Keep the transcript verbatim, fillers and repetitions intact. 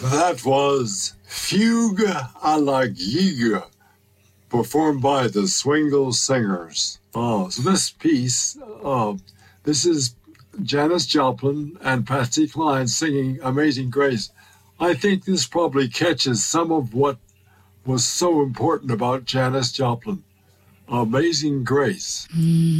That was Fugue à la Gigue, performed by the Swingle Singers. Oh, so this piece, uh, this is Janis Joplin and Patsy Cline singing Amazing Grace. I think this probably catches some of what was so important about Janis Joplin. Amazing Grace.